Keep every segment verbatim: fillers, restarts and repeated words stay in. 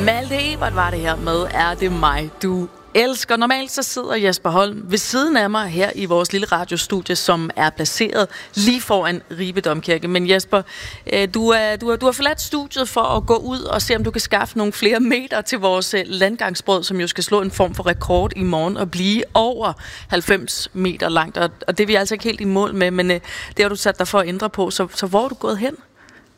Malte Ebert var det her med Er det mig, du elsker. Normalt så sidder Jesper Holm ved siden af mig her i vores lille radiostudie, som er placeret lige foran Ribe Domkirke. Men Jesper, du, er, du, er, du har forladt studiet for at gå ud og se, om du kan skaffe nogle flere meter til vores landgangsbrød, som jo skal slå en form for rekord i morgen og blive over halvfems meter langt. Og, og det er vi altså ikke helt i mål med, men det har du sat dig for at ændre på. Så, så hvor er du gået hen?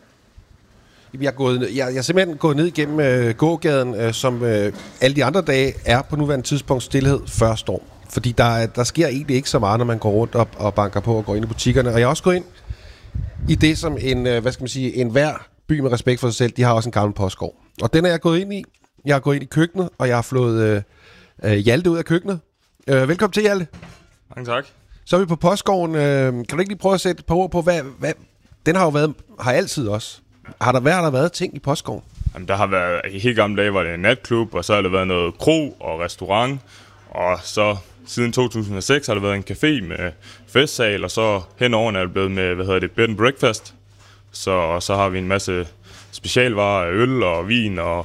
Jeg er, gået, jeg, jeg er simpelthen gået ned igennem øh, gågaden, øh, som øh, alle de andre dage er på nuværende tidspunkt stillhed før storm. Fordi der, der sker egentlig ikke så meget, når man går rundt op og banker på og går ind i butikkerne. Og jeg har også gået ind i det, som en, øh, hvad skal man sige, en hver by med respekt for sig selv, de har også en gammel postgård. Og den er jeg gået ind i. Jeg har gået ind i køkkenet, og jeg har flået øh, øh, Hjalte ud af køkkenet. Øh, velkommen til, Hjalte. Mange tak. Så er vi på postgården. Øh, kan du ikke lige prøve at sætte et par ord på, hvad, hvad den har jo været, har altid også. Har der været, der været ting i postgården? Jamen, der har været, i helt gamle dage var det en natklub, og så har der været noget kro og restaurant, og så siden to tusind og seks har der været en café med festsal, og så henover er det blevet med, hvad hedder det, bed and breakfast. Så, og så har vi en masse specialvarer, øl og vin og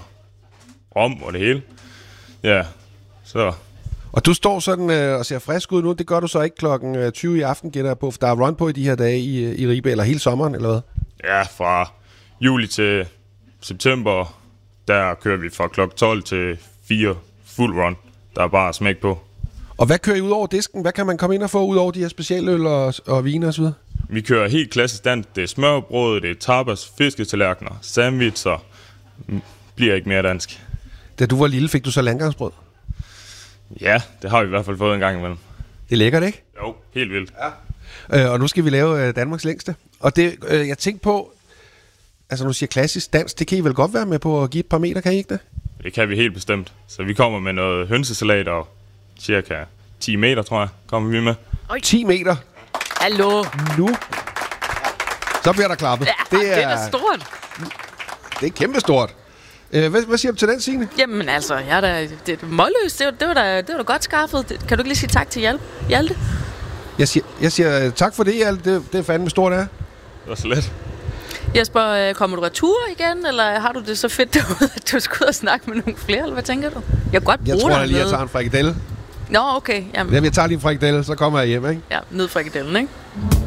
rom og det hele. Ja, så... Og du står sådan øh, og ser frisk ud nu. Det gør du så ikke klokken tyve i aften, gætter jeg på, for der er run på i de her dage i, i Ribe, eller hele sommeren, eller hvad? Ja, fra juli til september, der kører vi fra klokken tolv til fire fuld run. Der er bare smæk på. Og hvad kører I ud over disken? Hvad kan man komme ind og få ud over de her specialøl og, og vine og så videre? Vi kører helt klassisk dansk. Det er smørbrød, det er tapas, fisketallerkener, sandwicher. Bliver ikke mere dansk. Da du var lille, fik du så landgangsbrød? Ja, det har vi i hvert fald fået en gang imellem. Det er lækkert, ikke? Jo, helt vildt. Ja. Øh, og nu skal vi lave øh, Danmarks længste. Og det, øh, jeg tænkte på, altså nu siger klassisk dans, det kan I vel godt være med på at give et par meter, kan I ikke det? Det kan vi helt bestemt. Så vi kommer med noget hønsesalat og cirka ti meter, tror jeg, kommer vi med. Oj. ti meter? Hallo? Nu? Så bliver der klappet. Ja, det er, det er stort. Det er kæmpestort. Øh, hvad, hvad siger du til den, Signe? Jamen altså, jeg er da, det er målløst. Det, det, var da, det var da godt skaffet. Det, kan du ikke lige sige tak til Hjalte? Hjalte? Jeg siger, jeg siger tak for det, Hjalte. Det, det er fandme stort, det er. Det var så let. Jesper, kommer du retur igen, eller har du det så fedt derude, at du skal ud og snakke med nogle flere, eller hvad tænker du? Jeg kan godt bruge Jeg tror, dig jeg lige med. jeg tager en frikadelle. Nå, okay. Jamen. Jamen, jeg tager lige en frikadelle, så kommer jeg hjem, ikke? Ja, ned frikadellen, ikke?